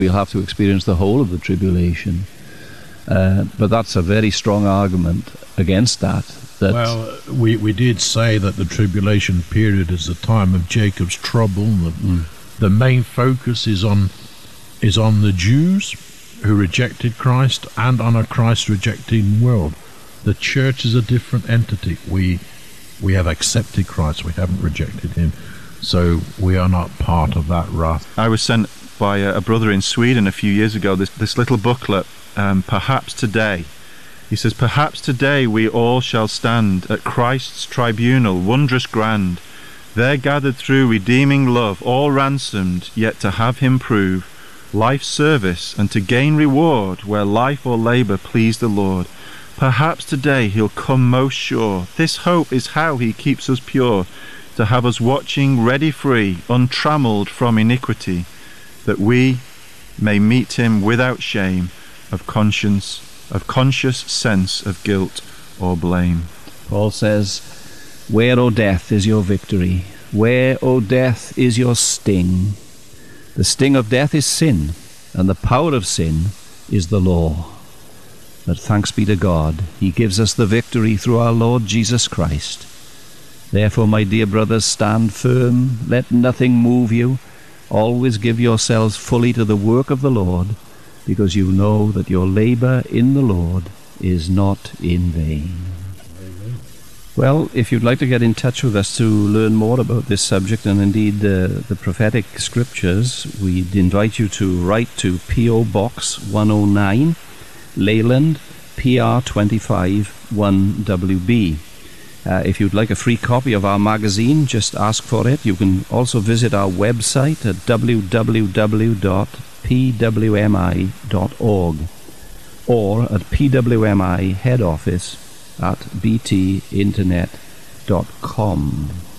we'll have to experience the whole of the tribulation. But that's a very strong argument against that. Well, we did say that the tribulation period is the time of Jacob's trouble. The main focus is on the Jews who rejected Christ and on a Christ-rejecting world. The church is a different entity. We have accepted Christ. We haven't rejected him. So we are not part of that wrath. I was sent by a brother in Sweden a few years ago this little booklet, Perhaps Today. He says, perhaps today we all shall stand at Christ's tribunal, wondrous grand, there gathered through redeeming love, all ransomed, yet to have him prove life's service and to gain reward where life or labour please the Lord. Perhaps today he'll come most sure. This hope is how he keeps us pure, to have us watching ready free, untrammelled from iniquity, that we may meet him without shame of conscious sense of guilt or blame. Paul says, where, O death, is your victory? Where, O death, is your sting? The sting of death is sin, and the power of sin is the law. But thanks be to God, he gives us the victory through our Lord Jesus Christ. Therefore, my dear brothers, stand firm, let nothing move you. Always give yourselves fully to the work of the Lord, because you know that your labour in the Lord is not in vain. Amen. Well, if you'd like to get in touch with us to learn more about this subject and indeed the prophetic scriptures, we'd invite you to write to P.O. Box 109, Leyland, PR 25 1WB. If you'd like a free copy of our magazine, just ask for it. You can also visit our website at www.pwmi.org or at PWMI head office at btinternet.com.